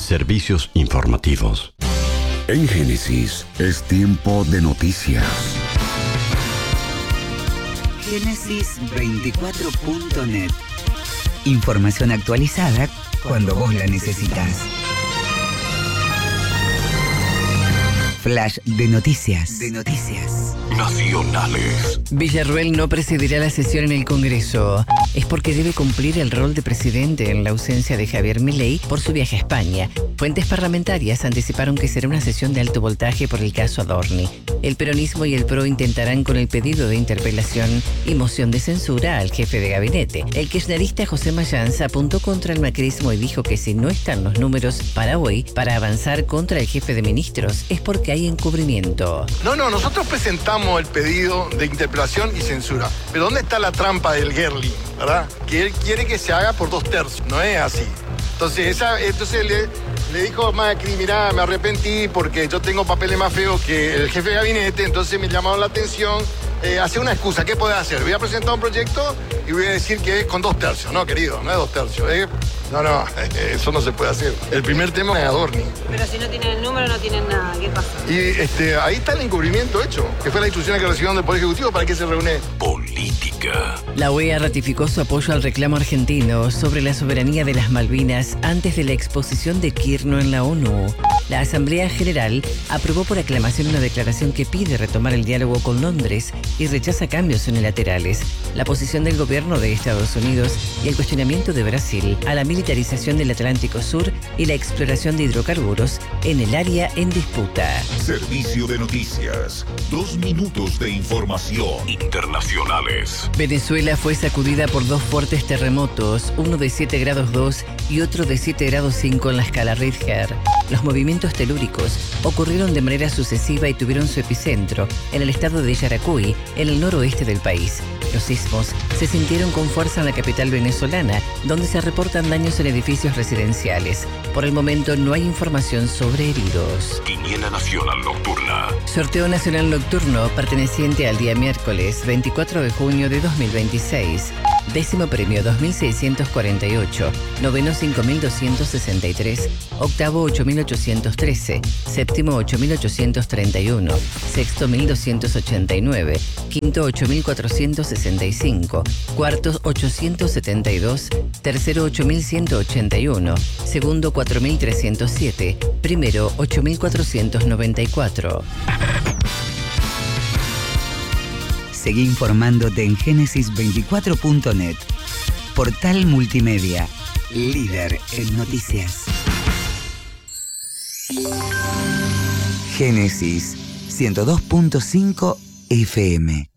Servicios informativos. En Génesis es tiempo de noticias. Génesis24.net. Información actualizada cuando vos la necesitas. Flash de noticias. Nacionales. Villarruel no presidirá la sesión en el Congreso. Es porque debe cumplir el rol de presidente en la ausencia de Javier Milei por su viaje a España. Fuentes parlamentarias anticiparon que será una sesión de alto voltaje por el caso Adorni. El peronismo y el PRO intentarán con el pedido de interpelación y moción de censura al jefe de gabinete. El kirchnerista José Mayans apuntó contra el macrismo y dijo que si no están los números para hoy para avanzar contra el jefe de ministros es porque hay encubrimiento. No, nosotros presentamos el pedido de interpelación y censura. Pero ¿dónde está la trampa del Gerling, verdad? Que él quiere que se haga por 2/3, no es así. Entonces le dijo Macri, mirá, me arrepentí porque yo tengo papeles más feos que el jefe de gabinete, entonces me llamaron la atención. Hace una excusa, ¿qué podés hacer? Voy a presentar un proyecto y voy a decir que es con 2/3. No, querido, no es 2/3. No, eso no se puede hacer. El primer tema es Adorni. Pero si no tienen el número, no tienen nada. ¿Qué pasa? Y ahí está el encubrimiento hecho, que fue la instrucción que recibieron del Poder Ejecutivo para que se reúne. Política. La OEA ratificó su apoyo al reclamo argentino sobre la soberanía de las Malvinas antes de la exposición de Kirchner en la ONU. La Asamblea General aprobó por aclamación una declaración que pide retomar el diálogo con Londres y rechaza cambios unilaterales, la posición del gobierno de Estados Unidos y el cuestionamiento de Brasil a la militarización del Atlántico Sur y la exploración de hidrocarburos en el área en disputa. Servicio de noticias. 2 minutos de información. Internacionales. Venezuela fue sacudida por 2 fuertes terremotos, uno de 7 grados 2 y otro de 7 grados 5 en la escala Richter. Los movimientos telúricos ocurrieron de manera sucesiva y tuvieron su epicentro en el estado de Yaracuy, en el noroeste del país. Los sismos se sintieron con fuerza en la capital venezolana, donde se reportan daños en edificios residenciales. Por el momento no hay información sobre heridos. Quiniela Nacional Nocturna. Sorteo Nacional Nocturno perteneciente al día miércoles 24 de junio de 2026. Décimo premio 2.648, noveno 5.263, octavo 8.813, séptimo 8.831, sexto 1.289, quinto 8.465, cuarto 872, tercero 8.181, segundo 4.307, primero 8.494. Seguí informándote en Génesis24.net. Portal multimedia, líder en noticias. Génesis 102.5 FM.